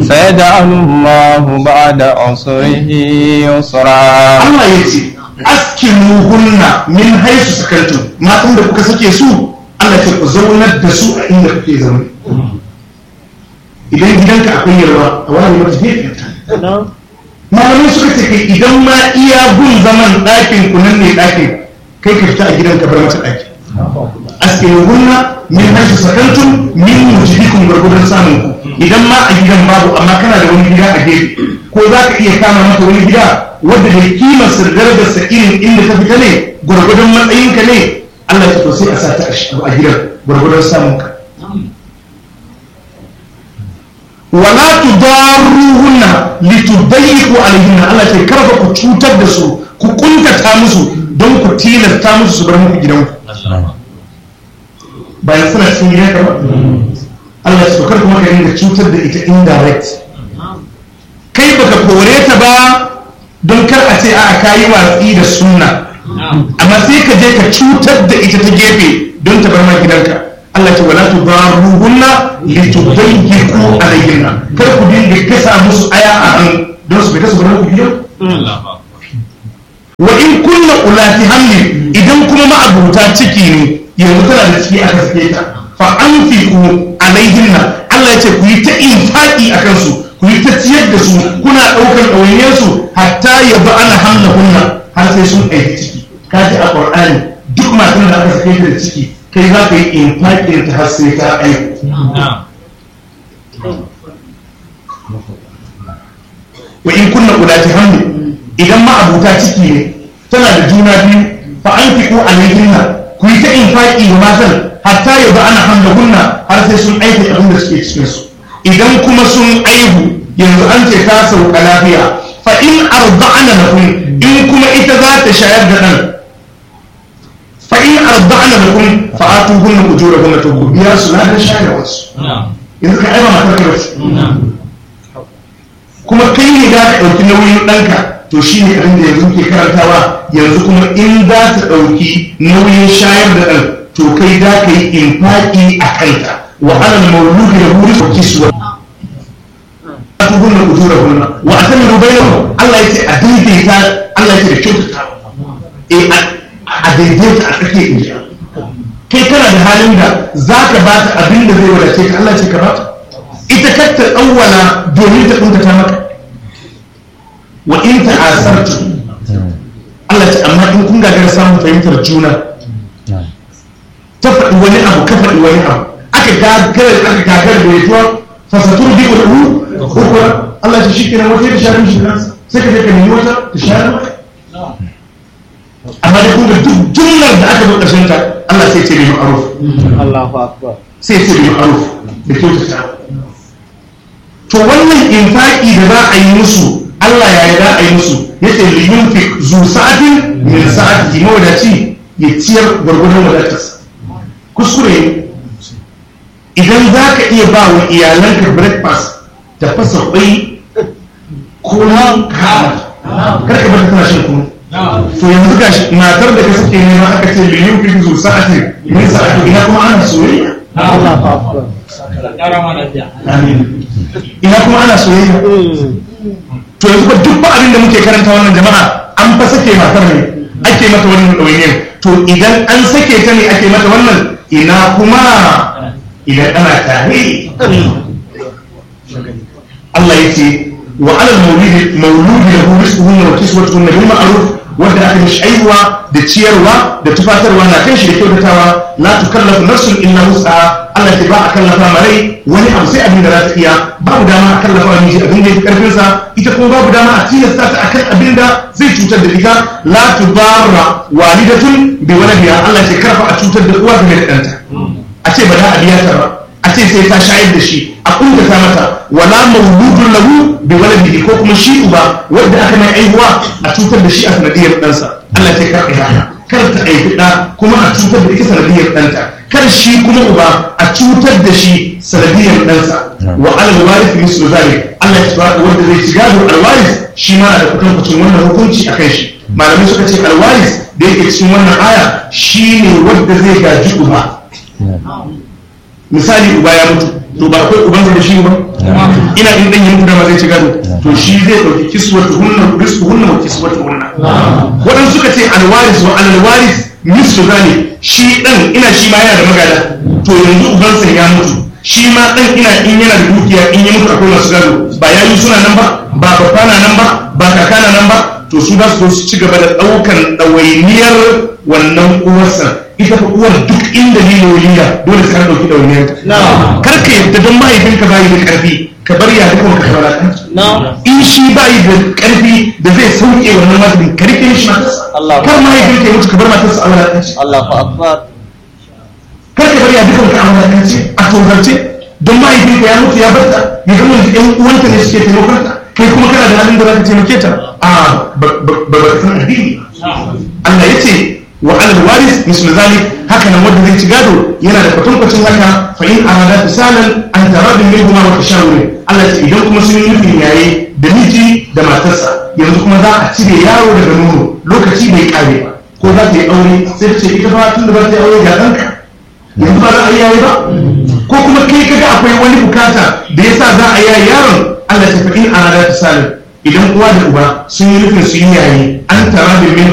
سيجعل الله بعد عسره يسرا. Allah ya ce askinuhunna min haisu sakantum, matan da kuka sake su Allah ya ce ku zaunar da su a inda kuke zaune. Idan gidanka akwai yarwa a wani mata gefen ta. Malamai suka ce kai idan ma iya gun zaman ɗakin ku nan ne ɗakin, kai ka fita a gidanka bar mata ɗaki. Askinuhunna min haisu sakantum min mujibikum gwargwadon samun ku. Idan ma a gidan babu amma kana da wani gida a gefe, ko za ka iya kama mata wani gida wadda da kimar darajarsa irin inda ta fita ne gwargwadon matsayinka ne, Allah ya to sai a sa ta a gidan gwargwadon samunka. Wala tudarruhunna litudayyiqu alayhinna, Allah ya ce karfa ku cutar da su, ku kuntata musu don ku tilasta musu su bar muku gidanku. Bayan suna cikin gidanka ba, Allah ya ce kar kuma ka dinga cutar da ita indirect. Kai baka kore ta ba don kar a ce a kayi watsi da sunna, amma sai ka je ka cutar da ita ta gefe don ta bar ma gidanka. Allah ce wala tudarruhunna litudayyiqu alayhinna, kar ku dinga gasa musu aya a hannu don su fita su bar muku gidan. Wa in kunna ulati hamli, idan kuma ma'abuta ciki ne, yanzu tana da ciki aka sake ta, fa anfiqu alayhinna, Allah ya ce ku yi ta infaqi akan su, ku yi ta ciyar da su, kuna ɗaukar ɗawainiyarsu hatta ya ba ana hamla hunna, har sai sun aiki ciki. Ka ji a Qur'ani duk matan da aka sake da ciki, kai za ka yi infaqin ta har sai ta aiki. Wa in kunna ulati hamli, idan ma abuta ciki ne, tana da juna biyu, fa anfiqu alayhinna, ku yi ta infaqi wa matan hatta ya ba ana hamla hunna, har sai sun aiki abin da suke cikin su. Idan kuma sun aihu, yanzu an ce ta sauka lafiya, fa in arda'ana lakum, in kuma ita za ta shayar da ɗan, fa in arda'ana lakum fa atuhunna ujurahunna, to ku biya su ladan shayarwa su. Yanzu ka aiba matar ka bace, kuma kai ne za ka ɗauki nauyin ɗanka, to shi ne abin da yanzu ke karantawa. Yanzu kuma in za ta ɗauki nauyin shayar da ɗan, to kai za ka yi infaqi a kanta. وعلى المولود له رزق كسوة أتوهن أجورهن وأتمروا بينهم. الله يتي أديديتا، الله يتي بشوتتا أديديتا أكاكي إنجا. كي كان ده halin da zaka ba ta abin da zai wadace ka, Allah ya ce ka ba ta. Ita kanta awwala domin ta kuntata maka. Wa in ta'asartu, Allah ya ce amma in kun gagara samun fahimtar juna, ta faɗi wani abu ka faɗi wani abu, aka gagar da ya tuwa fasatur bi ulu ukura, Allah ta shi kenan wata ya share mishi kansa, sai ka je ka nemi wata ta share maka. Amma da kuma duk jumlar da aka zo ƙarshen ta, Allah sai ce bi ma'ruf, Allahu akbar, sai ce bi ma'ruf da kyautata. To wannan infaqi da za a yi musu, Allah ya yarda a yi musu, yace li yunfiq zu sa'atin min sa'atihi, mawadaci ya ciyar gwargwadon wadatarsa. Kuskure idan za ka iya ba wa iyalanka breakfast da fasa kwai ko na kama, karka bata tana shan kunu. To yanzu ga matar da ka sake nema aka ce miliyan fi zo sa'ati min sa'ati, ina kuma ana soyayya. Ina kuma ana soyayya. To yanzu ba duk ba abin da muke karanta wannan jama'a, an fa sake matar ne ake mata wannan ɗawainiyar. To idan an sake ta ne ake mata wannan, ina kuma idan ana tare. Allah ya ce wa alal mauludi lahu rizquhunna wa kiswatuhunna bil ma'ruf, wanda aka mishi aiwa da ciyarwa da tufatarwa na kan shi da kyautatawa. La tukallafu nafsun illa wus'aha, Allah ya ba a kallafa marai wani abu sai abin da za ta iya. Babu dama a kallafa wa miji abin da yake karfin sa, ita kuma babu dama a tilasta ta akan abin da zai cutar da ita. La tudarra walidatun bi waladiha, Allah ya karfa a cutar da uwa game da ɗanta, a ce ba za a biya ta ba, a ce sai ta shayar da shi, a kuntata mata. Wala mauludun lahu bi waladihi, ko kuma shi uba wanda aka mai aihuwa a cutar da shi a sanadiyar ɗansa. Allah ya karɓe haka, kar ta aifi ɗa kuma a cutar da ita sanadiyar ɗanta, kar shi kuma uba a cutar da shi sanadiyar ɗansa. Wa alal warith mislu zalik, Allah ya tsara wanda zai ci gado alwaris shi ma da kutankucin wannan hukunci a kai shi. Malamai suka ce alwaris da yake cikin wannan aya shine wanda zai gaji uba. Misali uba ya mutu to ba akwai uban da shi ba ina in dan yi mutu da ma zai ci gado to shi zai dauki kiswatuhunna rizquhunna wa kiswatuhunna wadan suka ce alwaris wa alwaris mislu zalik shi dan ina shi ma yana da magada to yanzu ubansa ya mutu shi ma dan ina in yana da dukiya in ya mutu akwai masu gado ba yayi suna nan ba ba babba na nan ba ba kaka na nan ba to su za su ci gaba da daukan dawainiyar wannan uwarsa ita fa uwar duk inda ne waliya dole sai ka dauki dawainiyar ta kar ka yadda don mahaifinka bai da karfi ka bar ya duka ka fara in shi bai da karfi da zai sauke wannan mahaifin ka rike shi kar mahaifinka ya mutu ka bar matarsa a walakanci Allahu akbar kar ka bar ya duka ka a walakanci a tozarce don mahaifinka ya mutu ya barta ya zama da ƴan uwanta ne suke taimakon ta kai kuma kana da halin da za ka taimake ta a ba san addini Allah ya ce wa alal waris mislu zalik haka nan wanda zai ci gado yana da kwatankwacin haka fa in arada fisalan an taradin minhuma wa tashawurin Allah ya ce idan kuma sun yi nufin yaye da miji da matarsa yanzu kuma za a cire yaro daga nono lokaci bai kare ba ko za ta yi aure sai ta ce ita fa tun da ba ta yi aure ga ɗanka yanzu ba za a yi yaye ba ko kuma kai kaga akwai wani bukata da yasa za a yaye yaron Allah ya ce fa in arada fisalan idan uwa da uba sun yi nufin su yi yaye an taradin